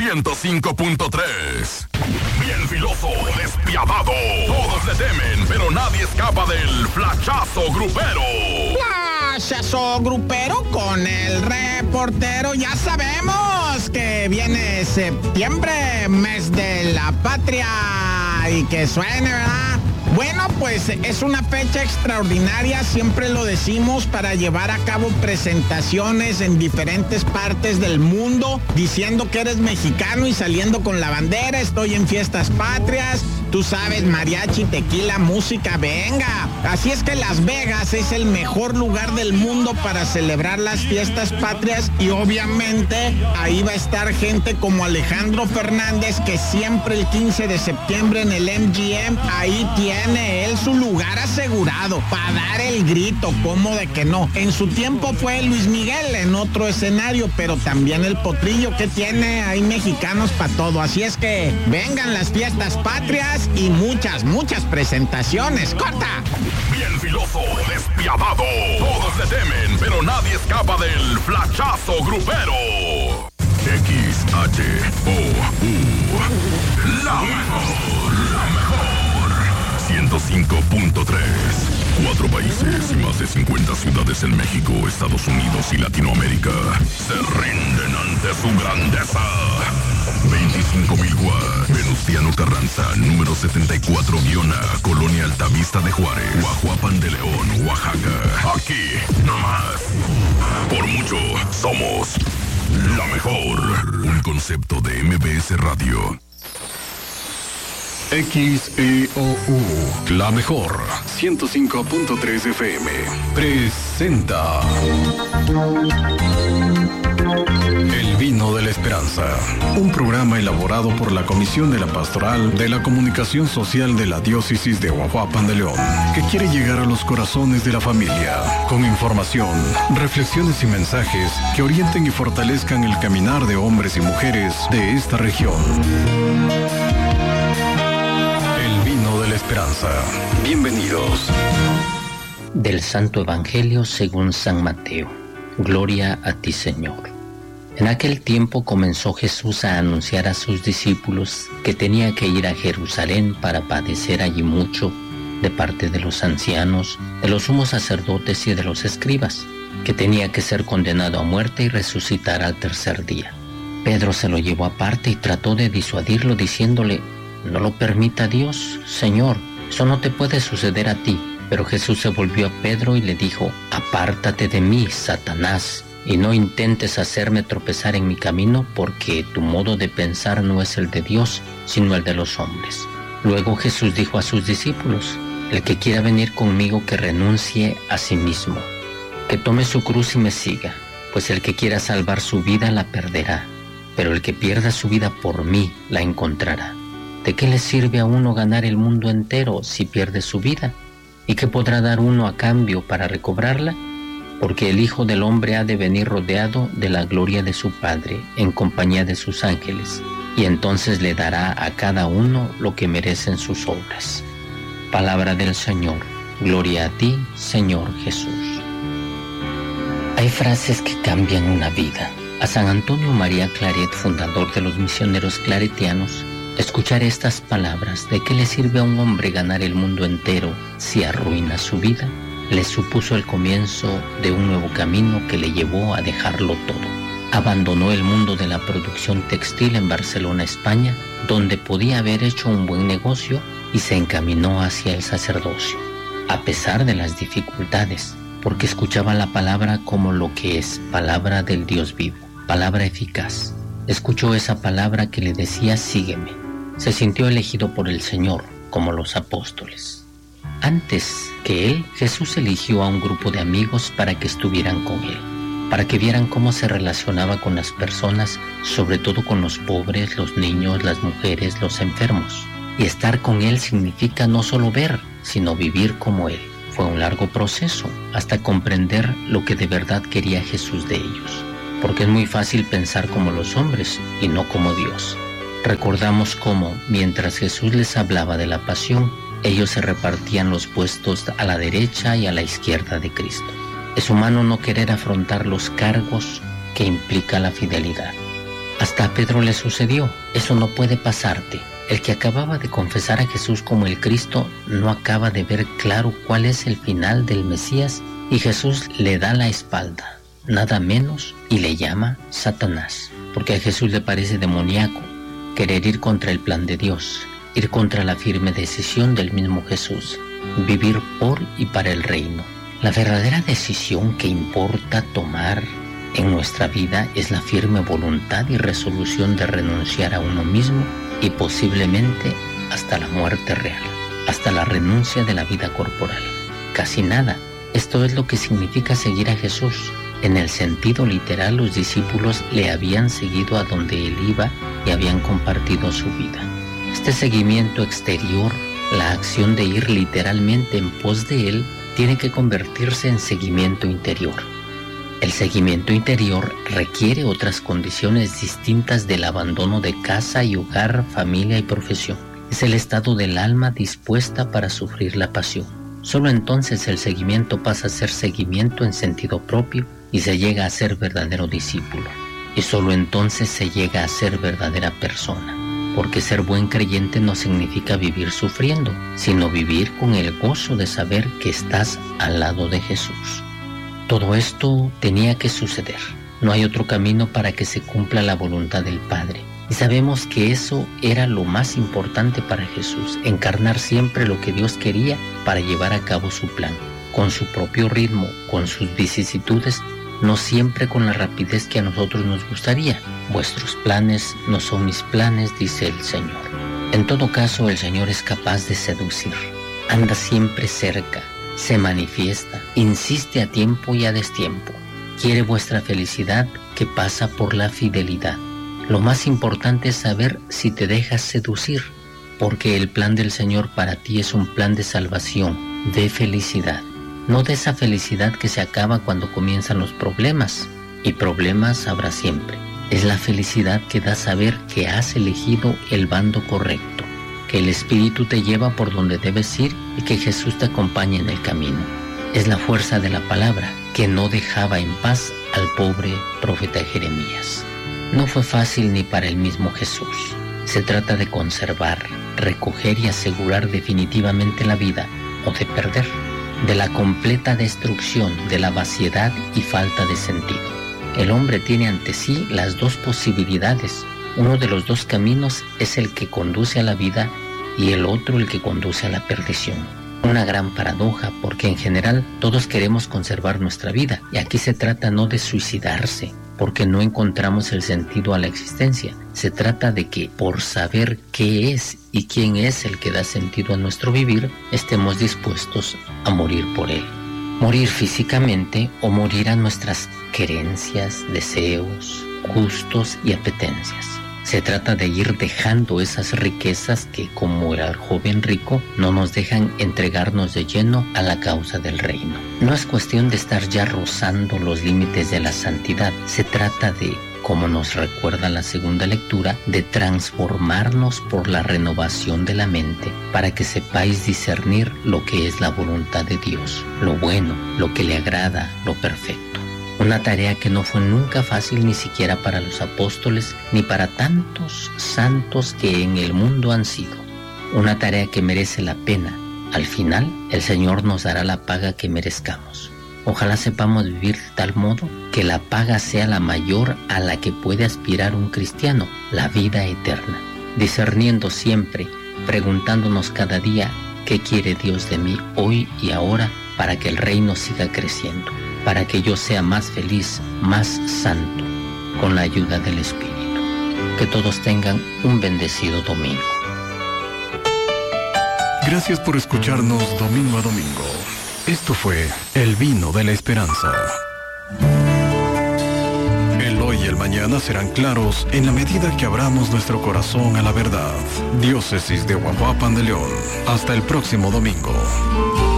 105.3. Bien filoso, despiadado. Todos le temen, pero nadie escapa del flachazo grupero. Flachazo grupero con el reportero. Ya sabemos que viene septiembre, mes de la patria. Y que suene, ¿verdad? Bueno, pues es una fecha extraordinaria, siempre lo decimos, para llevar a cabo presentaciones en diferentes partes del mundo, diciendo que eres mexicano y saliendo con la bandera. Estoy en fiestas patrias, tú sabes, mariachi, tequila, música, venga. Así es que Las Vegas es el mejor lugar del mundo para celebrar las fiestas patrias, y obviamente ahí va a estar gente como Alejandro Fernández, que siempre el 15 de septiembre en el MGM, ahí tiene él su lugar asegurado para dar el grito, ¿cómo de que no? En su tiempo fue Luis Miguel en otro escenario, pero también el Potrillo, que tiene, hay mexicanos para todo. Así es que vengan las fiestas patrias y muchas presentaciones. ¡Corta! Bien filoso, despiadado. Todos le temen, pero nadie escapa del flachazo grupero. XHOU, la mejor. 105.3. 4 países y más de 50 ciudades en México, Estados Unidos y Latinoamérica se rinden ante su grandeza. 25,000 watts. Venustiano Carranza, número 74-A, Colonia Altavista de Juárez, Guajuapan de León, Oaxaca. Aquí, nomás. Por mucho, somos la mejor. Un concepto de MBS Radio. XEOU, la mejor, 105.3 FM, presenta El Vino de la Esperanza, un programa elaborado por la Comisión de la Pastoral de la Comunicación Social de la Diócesis de Guajuapan de León, que quiere llegar a los corazones de la familia, con información, reflexiones y mensajes que orienten y fortalezcan el caminar de hombres y mujeres de esta región. Esperanza. Bienvenidos. Del Santo Evangelio según San Mateo. Gloria a ti, Señor. En aquel tiempo comenzó Jesús a anunciar a sus discípulos que tenía que ir a Jerusalén para padecer allí mucho de parte de los ancianos, de los sumos sacerdotes y de los escribas, que tenía que ser condenado a muerte y resucitar al tercer día. Pedro se lo llevó aparte y trató de disuadirlo diciéndole: no lo permita Dios, Señor, eso no te puede suceder a ti. Pero Jesús se volvió a Pedro y le dijo: apártate de mí, Satanás, y no intentes hacerme tropezar en mi camino, porque tu modo de pensar no es el de Dios, sino el de los hombres. Luego Jesús dijo a sus discípulos: el que quiera venir conmigo, que renuncie a sí mismo, que tome su cruz y me siga, pues el que quiera salvar su vida la perderá, pero el que pierda su vida por mí la encontrará. ¿De qué le sirve a uno ganar el mundo entero si pierde su vida? ¿Y qué podrá dar uno a cambio para recobrarla? Porque el Hijo del Hombre ha de venir rodeado de la gloria de su Padre, en compañía de sus ángeles, y entonces le dará a cada uno lo que merecen sus obras. Palabra del Señor. Gloria a ti, Señor Jesús. Hay frases que cambian una vida. A San Antonio María Claret, fundador de los misioneros claretianos, escuchar estas palabras: ¿de qué le sirve a un hombre ganar el mundo entero si arruina su vida?, le supuso el comienzo de un nuevo camino que le llevó a dejarlo todo. Abandonó el mundo de la producción textil en Barcelona, España, donde podía haber hecho un buen negocio, y se encaminó hacia el sacerdocio, a pesar de las dificultades, porque escuchaba la palabra como lo que es, palabra del Dios vivo, palabra eficaz. Escuchó esa palabra que le decía: sígueme. Se sintió elegido por el Señor, como los apóstoles. Antes que él, Jesús eligió a un grupo de amigos para que estuvieran con él, para que vieran cómo se relacionaba con las personas, sobre todo con los pobres, los niños, las mujeres, los enfermos. Y estar con él significa no solo ver, sino vivir como él. Fue un largo proceso hasta comprender lo que de verdad quería Jesús de ellos, porque es muy fácil pensar como los hombres y no como Dios. Recordamos cómo, mientras Jesús les hablaba de la pasión, ellos se repartían los puestos a la derecha y a la izquierda de Cristo. Es humano no querer afrontar los cargos que implica la fidelidad. Hasta a Pedro le sucedió. Eso no puede pasarte. El que acababa de confesar a Jesús como el Cristo no acaba de ver claro cuál es el final del Mesías y Jesús le da la espalda, nada menos, y le llama Satanás. Porque a Jesús le parece demoníaco querer ir contra el plan de Dios, ir contra la firme decisión del mismo Jesús, vivir por y para el reino. La verdadera decisión que importa tomar en nuestra vida es la firme voluntad y resolución de renunciar a uno mismo y posiblemente hasta la muerte real, hasta la renuncia de la vida corporal. Casi nada. Esto es lo que significa seguir a Jesús. En el sentido literal, los discípulos le habían seguido a donde él iba y habían compartido su vida. Este seguimiento exterior, la acción de ir literalmente en pos de él, tiene que convertirse en seguimiento interior. El seguimiento interior requiere otras condiciones distintas del abandono de casa y hogar, familia y profesión. Es el estado del alma dispuesta para sufrir la pasión. Solo entonces el seguimiento pasa a ser seguimiento en sentido propio y se llega a ser verdadero discípulo. Y solo entonces se llega a ser verdadera persona. Porque ser buen creyente no significa vivir sufriendo, sino vivir con el gozo de saber que estás al lado de Jesús. Todo esto tenía que suceder. No hay otro camino para que se cumpla la voluntad del Padre. Y sabemos que eso era lo más importante para Jesús, encarnar siempre lo que Dios quería para llevar a cabo su plan, con su propio ritmo, con sus vicisitudes, no siempre con la rapidez que a nosotros nos gustaría. Vuestros planes no son mis planes, dice el Señor. En todo caso, el Señor es capaz de seducir. Anda siempre cerca, se manifiesta, insiste a tiempo y a destiempo. Quiere vuestra felicidad que pasa por la fidelidad. Lo más importante es saber si te dejas seducir, porque el plan del Señor para ti es un plan de salvación, de felicidad. No de esa felicidad que se acaba cuando comienzan los problemas, y problemas habrá siempre. Es la felicidad que da saber que has elegido el bando correcto, que el Espíritu te lleva por donde debes ir y que Jesús te acompaña en el camino. Es la fuerza de la palabra que no dejaba en paz al pobre profeta Jeremías. No fue fácil ni para el mismo Jesús. Se trata de conservar, recoger y asegurar definitivamente la vida o de perder, de la completa destrucción, de la vaciedad y falta de sentido. El hombre tiene ante sí las dos posibilidades. Uno de los dos caminos es el que conduce a la vida y el otro el que conduce a la perdición. Una gran paradoja, porque en general todos queremos conservar nuestra vida, y aquí se trata no de suicidarse, porque no encontramos el sentido a la existencia. Se trata de que, por saber qué es y quién es el que da sentido a nuestro vivir, estemos dispuestos a morir por él. Morir físicamente o morir a nuestras querencias, deseos, gustos y apetencias. Se trata de ir dejando esas riquezas que, como el joven rico, no nos dejan entregarnos de lleno a la causa del reino. No es cuestión de estar ya rozando los límites de la santidad. Se trata de, como nos recuerda la segunda lectura, de transformarnos por la renovación de la mente para que sepáis discernir lo que es la voluntad de Dios, lo bueno, lo que le agrada, lo perfecto. Una tarea que no fue nunca fácil ni siquiera para los apóstoles ni para tantos santos que en el mundo han sido. Una tarea que merece la pena. Al final, el Señor nos dará la paga que merezcamos. Ojalá sepamos vivir de tal modo que la paga sea la mayor a la que puede aspirar un cristiano, la vida eterna. Discerniendo siempre, preguntándonos cada día qué quiere Dios de mí hoy y ahora para que el reino siga creciendo, para que yo sea más feliz, más santo, con la ayuda del Espíritu. Que todos tengan un bendecido domingo. Gracias por escucharnos domingo a domingo. Esto fue El Vino de la Esperanza. El hoy y el mañana serán claros en la medida que abramos nuestro corazón a la verdad. Diócesis de Huajuapan de León. Hasta el próximo domingo.